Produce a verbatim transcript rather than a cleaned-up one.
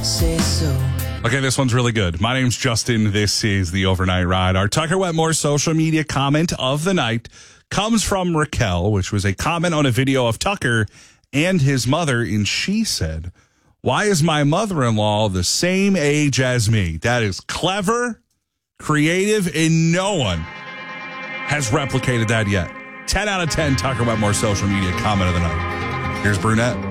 say so. Okay, this one's really good. My name's Justin. This is the Overnight Ride. Our Tucker Wetmore social media comment of the night comes from Raquel, which was a comment on a video of Tucker and his mother, and she said, "Why is my mother-in-law the same age as me?" That is clever, creative, and no one has replicated that yet. ten out of ten Tucker Wetmore social media comment of the night. Here's Brunette.